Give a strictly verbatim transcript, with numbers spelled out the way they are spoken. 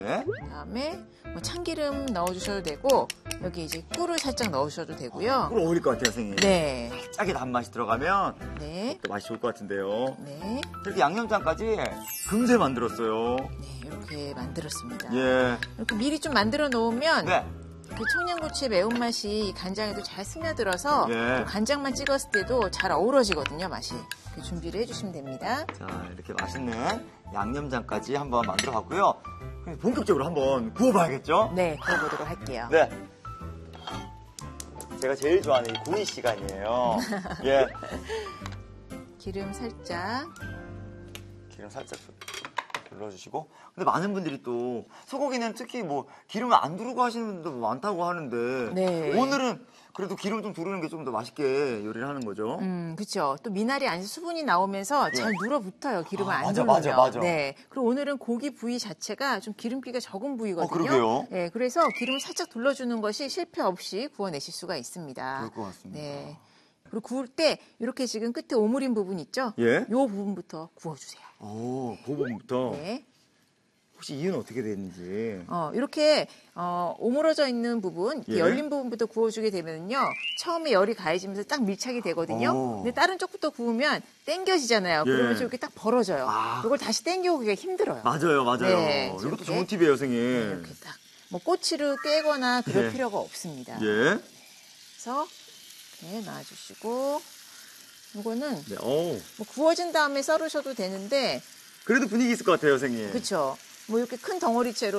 네. 그다음에 뭐 참기름 넣어주셔도 되고 여기 이제 꿀을 살짝 넣으셔도 되고요. 꿀 어울릴 것 같아요, 선생님. 네. 짜게 단맛이 들어가면 네. 또 맛이 좋을 것 같은데요. 네. 이렇게 양념장까지 금세 만들었어요. 네, 이렇게 만들었습니다. 예. 이렇게 미리 좀 만들어 놓으면 네. 그 청양고추의 매운맛이 간장에도 잘 스며들어서 예. 또 간장만 찍었을 때도 잘 어우러지거든요, 맛이. 그 준비를 해주시면 됩니다. 자, 이렇게 맛있는 양념장까지 한번 만들어 봤고요. 그럼 본격적으로 한번 구워봐야겠죠? 네, 구워보도록 할게요. 네. 제가 제일 좋아하는 이 구이 시간이에요. 예. 기름 살짝. 기름 살짝 둘러주시고. 근데 많은 분들이 또 소고기는 특히 뭐 기름을 안 두르고 하시는 분들도 많다고 하는데 네. 오늘은 그래도 기름 좀 두르는 게 좀 더 맛있게 요리를 하는 거죠. 음, 그렇죠. 또 미나리 안에서 수분이 나오면서 잘 눌어붙어요. 기름을 아, 안 맞아, 두르면. 맞아, 맞아. 네. 그리고 오늘은 고기 부위 자체가 좀 기름기가 적은 부위거든요. 어, 그러게요. 네, 그래서 기름을 살짝 둘러주는 것이 실패 없이 구워내실 수가 있습니다. 그럴 것 같습니다. 네. 그리고 구울 때 이렇게 지금 끝에 오므린 부분 있죠? 예. 요 부분부터 구워주세요. 오, 그 부분부터. 네. 혹시 이유는 어떻게 되는지. 어, 이렇게 어, 오므러져 있는 부분, 이렇게 예. 열린 부분부터 구워주게 되면요. 처음에 열이 가해지면서 딱 밀착이 되거든요. 오. 근데 다른 쪽부터 구우면 당겨지잖아요. 예. 그러면서 이렇게 딱 벌어져요. 아. 이걸 다시 당겨오기가 힘들어요. 맞아요, 맞아요. 네, 이것도 이렇게. 좋은 팁이에요, 선생님. 이렇게 딱. 뭐 꼬치를 깨거나 그럴 예. 필요가 없습니다. 예. 그래서 이렇게 놔주시고 이거는 네, 오. 뭐 구워진 다음에 썰으셔도 되는데 그래도 분위기 있을 것 같아요, 선생님. 그렇죠. 뭐 이렇게 큰 덩어리째로